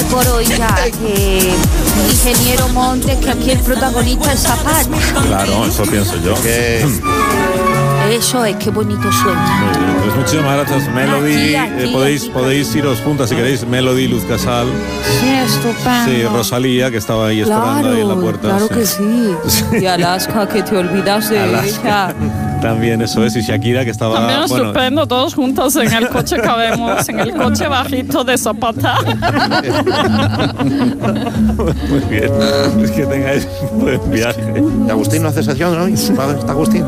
por hoy ya. Ingeniero Montes, que aquí el protagonista es Zapata. Claro, eso pienso yo. Eso es, qué bonito sueño. Muy bien, pues muchísimas gracias, Melody. Podéis iros juntas si queréis. Melody, Luz Casal. Sí, estupendo. Sí, Rosalía, que estaba ahí esperando ahí en la puerta. Claro sí. que sí. Y Alaska, que te olvidas de ella. También eso es. Y Shakira, que estaba... También estupendo, todos juntos en el coche cabemos, en el coche bajito de Zapata. Muy bien. Es que tengáis un buen viaje. Agustín no hace sesión hoy. ¿Está Agustín?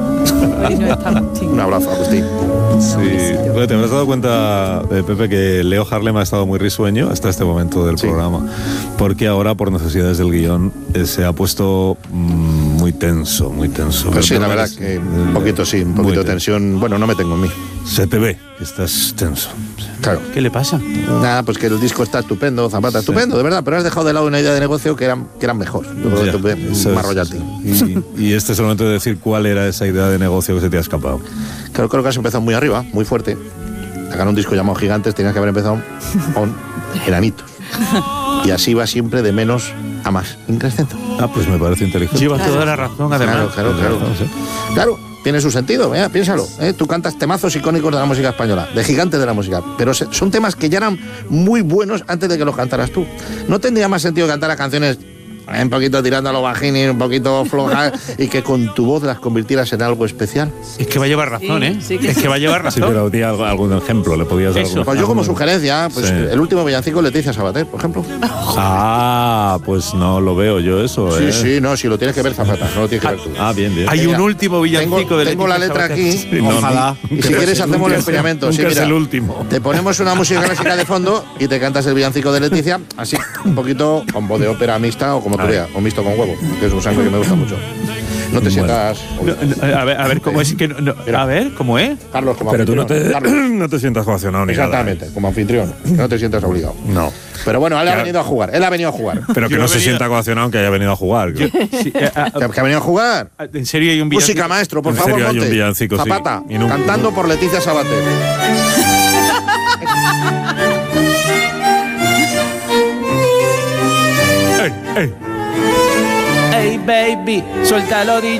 Un abrazo, Agustín. Sí. Bueno, te habrás dado cuenta, Pepe, que Leo Harlem ha estado muy risueño hasta este momento del programa, porque ahora, por necesidades del guión, se ha puesto muy tenso. Pues sí, la verdad que un poquito de tensión. Bueno, no me tengo en mí. Se te ve que estás tenso. Claro. ¿Qué le pasa? Nada, pues que el disco está estupendo, Zapata, estupendo, de verdad, pero has dejado de lado una idea de negocio que eran mejor. Más royalty. Y este es el momento de decir cuál era esa idea de negocio que se te ha escapado. Creo que has empezado muy arriba, muy fuerte. Sacar un disco llamado Gigantes, tenías que haber empezado con enanitos. Y así va siempre de menos a más, increciendo. Pues me parece inteligente. Lleva toda la razón, además. Claro, tiene su sentido, piénsalo. Tú cantas temazos icónicos de la música española, de gigantes de la música, pero son temas que ya eran muy buenos antes de que los cantaras tú. ¿No tendría más sentido cantar las canciones un poquito tirando a los bajini, un poquito flojas, y que con tu voz las convirtieras en algo especial? Es que va a llevar razón, Sí, es que va a llevar razón. Sí, pero di algún ejemplo, le podías dar algún... Pues yo como sugerencia, pues sí. El último villancico, Leticia Sabater, por ejemplo. Pues no lo veo yo eso, Sí, no, si lo tienes que ver, Zapata, no lo tienes que ver tú. Bien. Hay un último villancico de Tengo la letra aquí, Sí, ojalá. Y si quieres hacemos el experimento. Nunca Sí, mira, es el último. te ponemos una música clásica de fondo y te cantas el villancico de Leticia, así, un poquito con voz de ópera mixta o como tú veas, o mixto con huevo, que es un sangre que me gusta mucho. No te sientas... A ver, ¿cómo es? A ver, ¿cómo es? Carlos, como Pero tú anfitrión. no te sientas coaccionado ni nada. Exactamente, como anfitrión, que no te sientas obligado. No. Pero bueno, él ha venido a jugar, Pero que no se sienta coaccionado aunque haya venido a jugar. ¿Que ha venido a jugar? ¿En serio hay un villancico? Música, maestro, por En favor, serio hay un Monte. villancico, sí. Zapata, Y nunca- cantando por Leticia Sabater. Hey baby, suéltalo, DJ.